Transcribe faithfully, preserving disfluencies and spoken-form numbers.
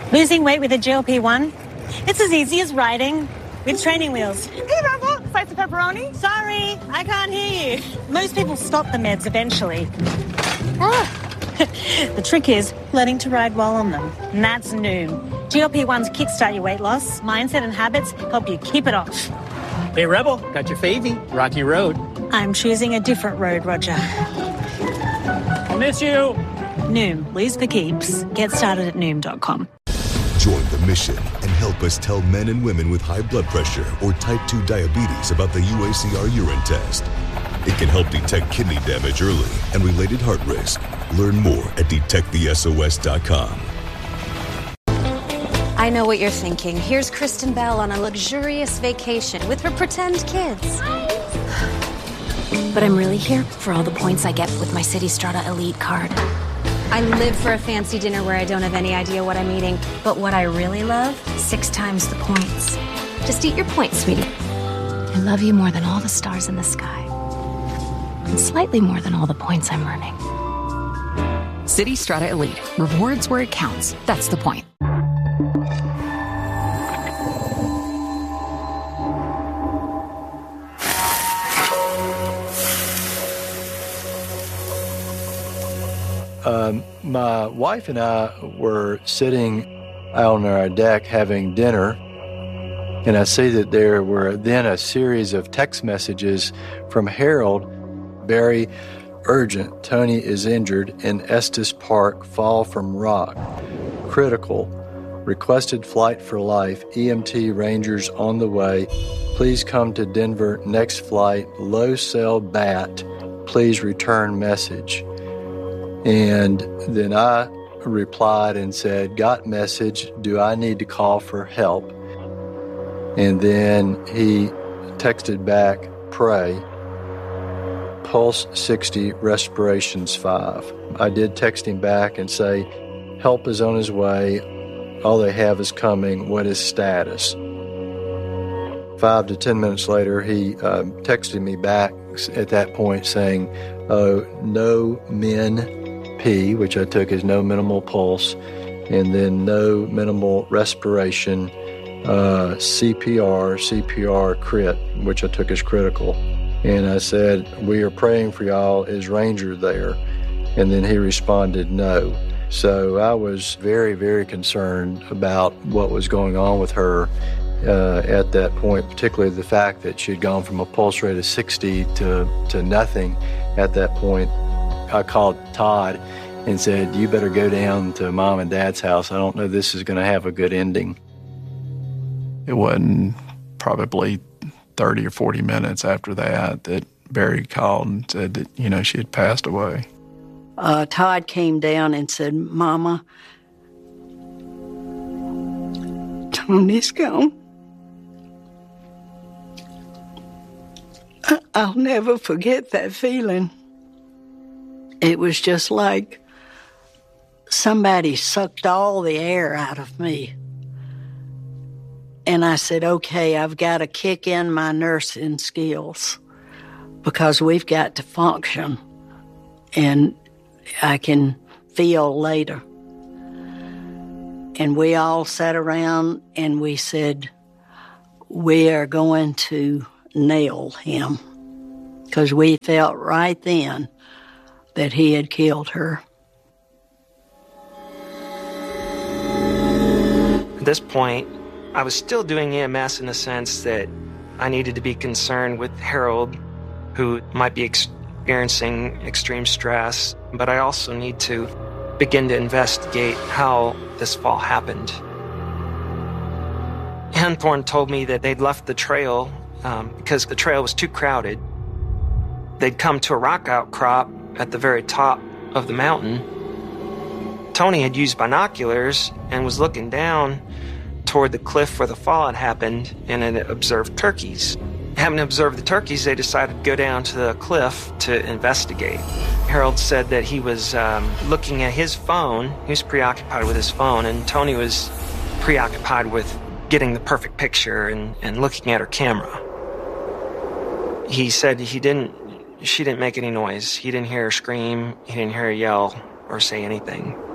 Losing weight with a G L P one? It's as easy as riding with training wheels. Hey, Rebel, slice of pepperoni? Sorry, I can't hear you. Most people stop the meds eventually. Ah. The trick is learning to ride while on them. And that's Noom. G L P ones kickstart your weight loss. Mindset and habits help you keep it off. Hey, Rebel, got your favy, Rocky Road. I'm choosing a different road, Roger. I miss you. Noom, lose for keeps. Get started at noom dot com. Join the mission and help us tell men and women with high blood pressure or type two diabetes about the U A C R urine test. It can help detect kidney damage early and related heart risk. Learn more at detect the S O S dot com. I know what you're thinking. Here's Kristen Bell on a luxurious vacation with her pretend kids. But I'm really here for all the points I get with my City Strata Elite card. I live for a fancy dinner where I don't have any idea what I'm eating. But what I really love, six times the points. Just eat your points, sweetie. I love you more than all the stars in the sky. And slightly more than all the points I'm earning. City Strata Elite. Rewards where it counts. That's the point. Um, my wife and I were sitting out on our deck having dinner, and I see that there were then a series of text messages from Harold. Very urgent. Tony is injured in Estes Park, fall from rock. Critical. Requested flight for life. E M T Rangers on the way. Please come to Denver. Next flight. Low cell bat. Please return message. And then I replied and said, got message. Do I need to call for help? And then he texted back, pray. Pulse sixty, respirations five. I did text him back and say, help is on his way. All they have is coming. What is status? Five to ten minutes later, he uh, texted me back at that point saying, oh, no min P, which I took as no minimal pulse, and then no minimal respiration, uh, C P R, C P R crit, which I took as critical. And I said, we are praying for y'all. Is Ranger there? And then he responded, no. So I was very, very concerned about what was going on with her uh, at that point, particularly the fact that she had gone from a pulse rate of sixty to, to nothing at that point. I called Todd and said, you better go down to Mom and Dad's house. I don't know this is going to have a good ending. It wasn't probably thirty or forty minutes after that that Barry called and said that, you know, she had passed away. Uh, Todd came down and said, Mama, Tony's gone. I- I'll never forget that feeling. It was just like somebody sucked all the air out of me. And I said, okay, I've got to kick in my nursing skills because we've got to function and I can feel later. And we all sat around and we said, we are going to nail him because we felt right then that he had killed her. At this point, I was still doing E M S in the sense that I needed to be concerned with Harold, who might be experiencing extreme stress, but I also need to begin to investigate how this fall happened. Hanthorne told me that they'd left the trail um, because the trail was too crowded. They'd come to a rock outcrop at the very top of the mountain. Tony had used binoculars and was looking down toward the cliff where the fall had happened and had observed turkeys. Having observed the turkeys, they decided to go down to the cliff to investigate. Harold said that he was um, looking at his phone. He was preoccupied with his phone, and Tony was preoccupied with getting the perfect picture and, and looking at her camera. He said he didn't, she didn't make any noise. He didn't hear her scream. He didn't hear her yell or say anything.